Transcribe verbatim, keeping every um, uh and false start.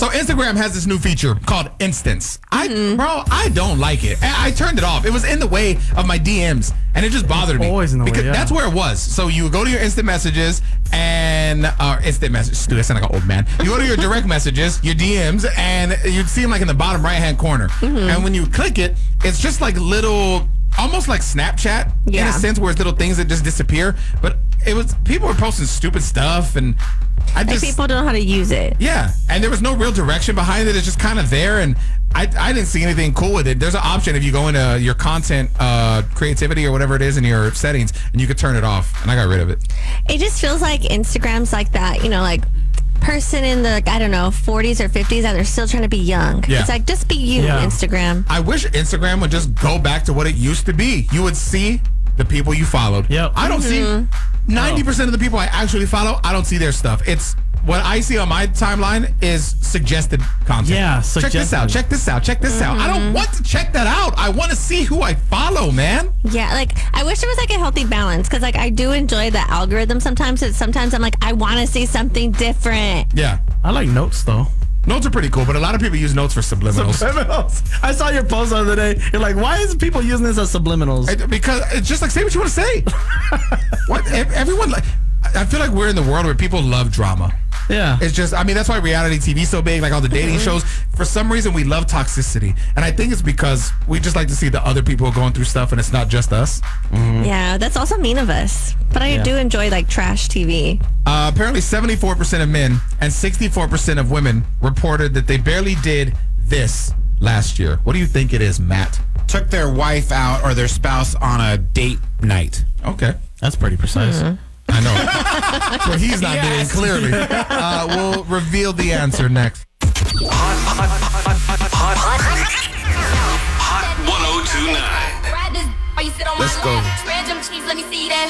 So Instagram has this new feature called Instants. I, mm-hmm. bro, I don't like it. I, I turned it off. It was in the way of my D Ms, and it just bothered me. Always in the because way, yeah. That's where it was. So you go to your instant messages and uh, instant messages. Dude, I sound like an old man. You go to your direct messages, your D Ms, and you'd see them like in the bottom right hand corner. Mm-hmm. And when you click it, it's just like little, almost like Snapchat yeah. in a sense, where it's little things that just disappear. But it was people were posting stupid stuff, and I just like people don't know how to use it. Yeah, and there was no real direction behind it. It's just kind of there, and I I didn't see anything cool with it. There's an option if you go into your content uh, creativity or whatever it is in your settings, and you could turn it off, and I got rid of it. It just feels like Instagram's like that, you know, like person in the, like, I don't know, forties or fifties that are still trying to be young. Yeah. It's like, just be you, yeah. Instagram. I wish Instagram would just go back to what it used to be. You would see the people you followed. Yep. I don't mm-hmm. see ninety percent of the people I actually follow, I don't see their stuff. It's what I see on my timeline is suggested content. Yeah, suggested. Check this out, check this out, check this mm-hmm. out. I don't want to check that out. I want to see who I follow, man. Yeah, like, I wish there was, like, a healthy balance, because, like, I do enjoy the algorithm sometimes. It's, sometimes I'm like, I want to see something different. Yeah. I like notes, though. Notes are pretty cool, but a lot of people use notes for subliminals. Subliminals. I saw your post the other day. You're like, why is people using this as subliminals? It, because it's just like, say what you want to say. What everyone like. I feel like we're in the world where people love drama. Yeah. It's just, I mean, that's why reality T V is so big, like all the dating mm-hmm. shows. For some reason, we love toxicity. And I think it's because we just like to see the other people going through stuff, and it's not just us. Mm-hmm. Yeah, that's also mean of us. But I yeah. do enjoy, like, trash T V. Uh, apparently, seventy-four percent of men and sixty-four percent of women reported that they barely did this last year. What do you think it is, Matt? Took their wife out or their spouse on a date night. Okay. That's pretty precise. Mm-hmm. I know. What he's not yes. doing, clearly. Uh, we'll reveal the answer next. Hot, hot, hot, hot, hot, hot, hot one oh two nine. Let's go. Spread them cheese, let me see that.